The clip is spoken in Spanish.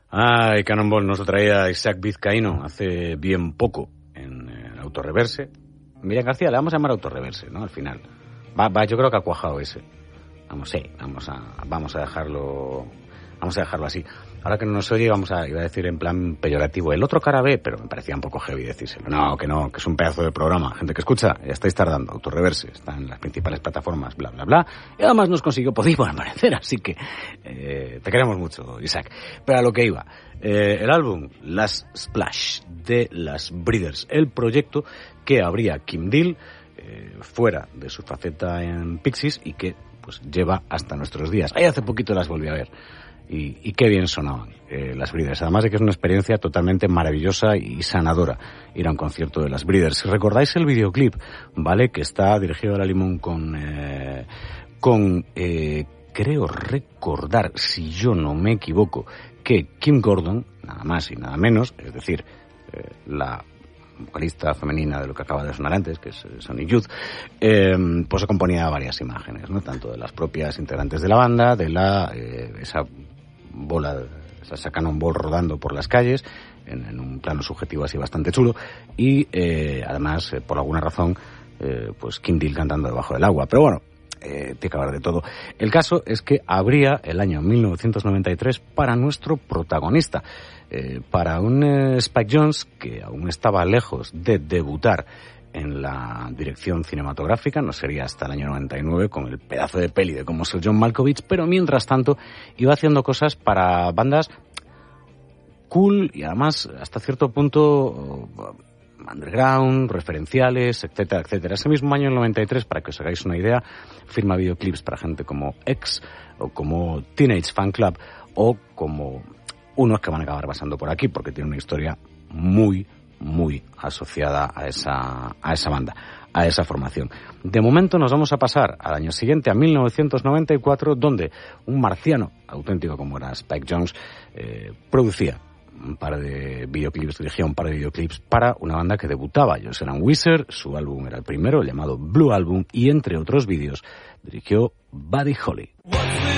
Ay, Cannonball nos lo traía Isaac Vizcaíno hace bien poco en Autorreverse. Miriam García, le vamos a llamar Autorreverse, ¿no? Al final. Va, yo creo que ha cuajado ese. Vamos a dejarlo así. Ahora que no nos oye, iba a decir en plan peyorativo, el otro cara B, pero me parecía un poco heavy decírselo. No, que es un pedazo de programa. Gente que escucha, ya estáis tardando. Autorreverse está en las principales plataformas, bla, bla, bla. Y además nos consiguió Podimo al parecer, así que te queremos mucho, Isaac. Pero a lo que iba, el álbum Last Splash de las Breeders, el proyecto que abría Kim Deal fuera de su faceta en Pixies y que pues lleva hasta nuestros días. Ahí hace poquito las volví a ver. Y qué bien sonaban las Breeders. Además de que es una experiencia totalmente maravillosa y sanadora ir a un concierto de las Breeders. Si recordáis el videoclip, ¿vale? Que está dirigido a la Limón con creo recordar, si yo no me equivoco, que Kim Gordon, nada más y nada menos, es decir, la vocalista femenina de lo que acaba de sonar antes, que es Sonic Youth, pues se componía de varias imágenes, ¿no? Tanto de las propias integrantes de la banda, de esa Cannonball rodando por las calles, en un plano subjetivo así bastante chulo, y además, por alguna razón, pues Kim Deal cantando debajo del agua. Pero bueno, tiene que haber de todo. El caso es que habría el año 1993 para nuestro protagonista, para un Spike Jonze que aún estaba lejos de debutar en la dirección cinematográfica, no sería hasta el año 99 con el pedazo de peli de cómo es el John Malkovich, pero mientras tanto iba haciendo cosas para bandas cool y además hasta cierto punto underground, referenciales, etcétera, etcétera. Ese mismo año, el 93, para que os hagáis una idea, firma videoclips para gente como X o como Teenage Fan Club o como unos que van a acabar pasando por aquí porque tiene una historia muy asociada a esa banda, a esa formación. De momento nos vamos a pasar al año siguiente, a 1994, donde un marciano auténtico como era Spike Jonze producía un par de videoclips, dirigía un par de videoclips para una banda que debutaba. Ellos eran Weezer, su álbum era el primero, llamado Blue Album, y entre otros vídeos dirigió Buddy Holly.